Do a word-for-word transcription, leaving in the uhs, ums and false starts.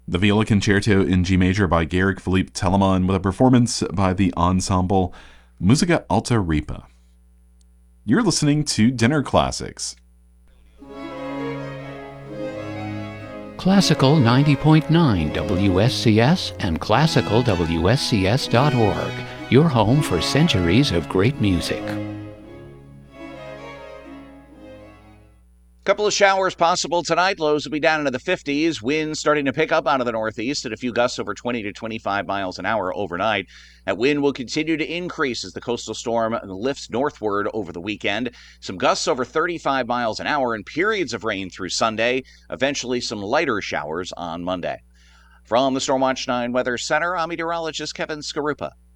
The Viola Concerto in G Major by Georg Philipp Telemann with a performance by the ensemble Musica Alta Ripa. You're listening to Dinner Classics. Classical ninety point nine W S C S and classical W S C S dot org, your home for centuries of great music. Couple of showers possible tonight. Lows will be down into the fifties. Winds starting to pick up out of the northeast and a few gusts over twenty to twenty-five miles an hour overnight. That wind will continue to increase as the coastal storm lifts northward over the weekend. Some gusts over thirty-five miles an hour and periods of rain through Sunday. Eventually some lighter showers on Monday. From the Stormwatch nine Weather Center, I'm meteorologist Kevin Skarupa.